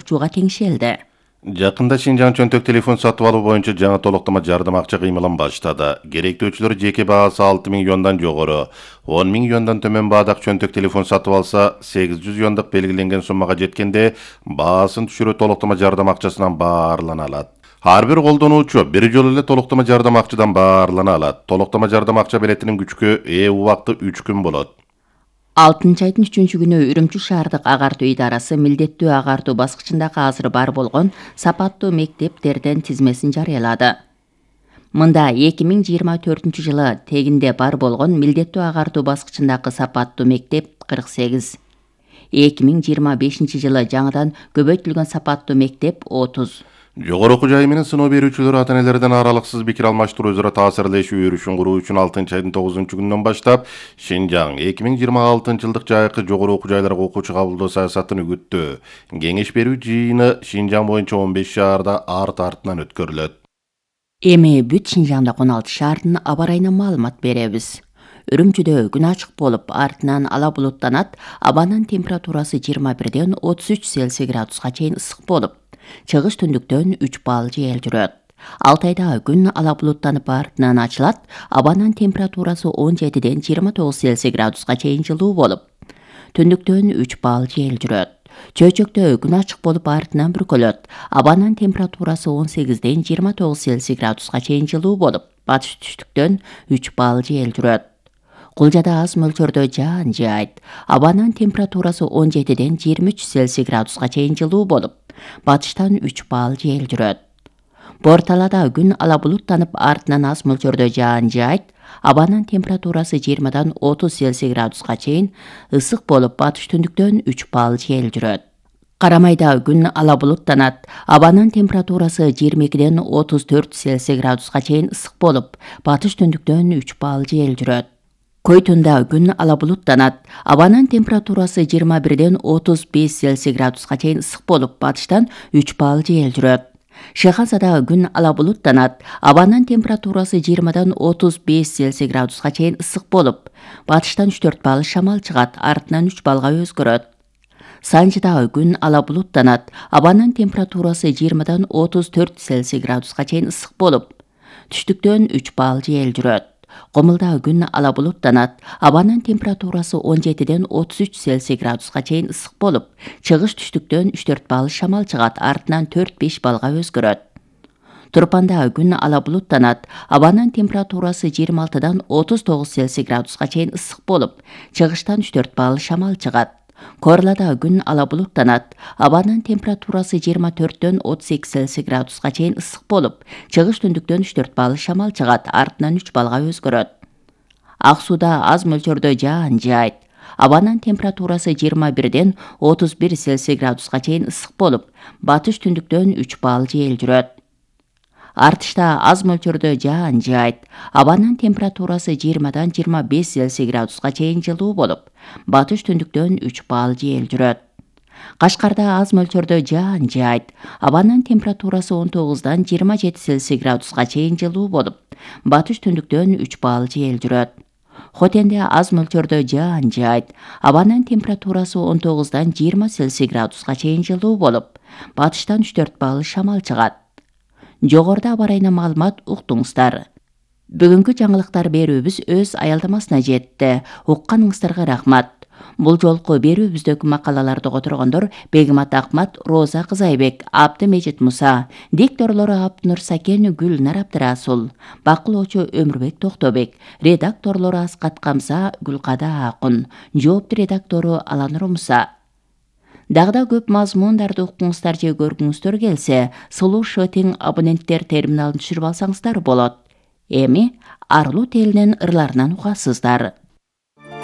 акчууга теңшелди. Жакында Шинжаң чөнтөк телефон сатып алуу боюнча жаңы толуктама жардам акча кыймылын баштады. Керектөөчүлөр жеке баасы 6 миң юандан жогору, 10 миң юандан төмөн баадак чөнтөк телефон сатып алса, 800 юандык белгиленген суммага жеткенде баасын түшүрүү толуктама жардам акчасынан баарлана алат. Ар бир колдонуучу бир жолу эле толуктама жардам акчадан баарлана алат. Толуктама жардам акча белетинин күчкө ээ убакыты 3 күн болот. 6-айдын 3-күнү Үрүмчү шаардык агартуу идарасы милдеттүү агартуу баскычындагы азыр бар болгон сапаттуу мектептерден тизмесин жарыялады. Мында 2024 жылы тегинде бар болгон милдеттүү агартуу баскычындагы сапаттуу мектеп 48. 2025 жылы жаңыдан көбөйтүлгөн сапаттуу мектеп 30. Жогору окуу жайы менен сыноо берүүчүлөр ата-энелерден аралыксыз пикир алмаштыруу өзара таасирлешүү өрүшүн куруу үчүн 6-айдын 9-күнүнөн баштап Шинжаң 2026 жылдык жайкы жогору окуу жайларга окуучу кабылдоо саясатын үгүттөө кеңеш берүү жыйыны Шинжаң боюнча 15 шаарда арт-артынан өткөрүлөт. Эми бүт Шинжаңда 16 шаардын аба ырайына маалымат беребиз. Үрүмчүдө күн ачык болуп, артынан ала булуттанат, абанын температурасы 21ден 33 Цельсий градуска чейин ысык болуп, чыгыш түндүктөн 3 балл жел жүрөт. Алтайда күн ала булуттанып артынан ачылат, абанын температурасы 17ден 29 Цельсий градуска чейин жылуу болуп, түндүктөн 3 балл жел жүрөт. Чөйчөктө күн ачык болуп артынан бүркөлөт, абанын температурасы 18ден 29 Цельсий градуска чейин жылуу болуп, батыш түштүктөн 3 балл жел жүрөт. Кулжада аз мөлчөрдө жаан жаайт, абанын температурасы 17ден 23 Цельсий градуска чейин жылуу болуп, батыштан 3 балл жел жүрөт. Борталада күн ала булуттанып артынан аз мөлчөрдө жаан жаайт, абанын температурасы 20дан 30 Цельсий градуска чейин ысык болуп, батыш түндүктөн 3 балл жел жүрөт. Карамайда күн ала булуттанат, абанын температурасы 22ден 34 Цельсий градуска чейин ысык болуп, батыш түндүктөн 3 балл жел жүрөт. Койтунда күн ала булуттанат, абанын температурасы 21ден 35 Цельсий градуска чейин ысык болуп, батыштан 3 балл жел жүрөт. Шехазада күн ала булуттанат, абанын температурасы 20дан 35 Цельсий градуска чейин ысык болуп, батыштан 3-4 балл шамал чыгат, артынан 3 баллга өзгөрөт. Санжыда күн ала булуттанат, абанын температурасы 20дан 34 Цельсий градуска чейин ысык болуп, түштүктөн 3 балл жел жүрөт. Комулда күн ала булуттанат, абанын температурасы 17ден 33 Цельсий градуска чейин ысык болуп, чыгыш түштүктөн 3-4 балл шамал чыгат, артынан 4-5 баллга өзгөрөт. Турпанда күн ала булуттанат, абанын температурасы 26дан 39 Цельсий градуска чейин ысык болуп, чыгыштан 3-4 балл шамал чыгат. Корлада күн ала булуттанат, абанын температурасы 24дөн 38 Цельсий градуска чейин ысык болуп, чыгыш түндүктөн 3-4 балл шамал чыгат, артынан 3 баллга өзгөрөт. Ак сууда аз мөлчөрдө жаан жаайт, абанын температурасы 21ден 31 Цельсий градуска чейин ысык болуп, батыш түндүктөн 3 балл жел жүрөт. Артышта аз мөлчөрдө жаан жаайт, абанын температурасы 20дан 25 Цельсий градуска чейин жылуу болуп, батыш түндүктөн 3 балл жел жүрөт. Кашкарда аз мөлчөрдө жаан жаайт, абанын температурасы 19дан 27 Цельсий градуска чейин жылуу болуп, батыш түндүктөн 3 балл жел жүрөт. Хотенде аз мөлчөрдө жаан жаайт, абанын температурасы 19дан 20 Цельсий градуска чейин жылуу болуп, батыштан 3-4 балл шамал чыгат. Жогоруда аба ырайына маалымат уктуңуздар. Бүгүнкү жаңылыктар берүүбүз өз аялдамасына жетти. Укканыңыздарга рахмат. Бул жолку берүүбүздөгү макалаларды которгондор Бегимат Акмат, Роза Кызайбек, Абдымежит Муса, дикторлору Абдынур Сакен, Гүлнар Абдырасул, бакылоочу Өмүрбек Токтобек, редакторлору Аскат Камса, Гүлкада Акун, жоопту редактору Аланур Муса. Дагда көп мазмундарды уккуңуздар же көргүңүздөр келсе, Сулуу Шотинг абоненттер терминалын түшүрүп алсаңыздар болот. Эми Арлуу телинин ырларынан угасыздар.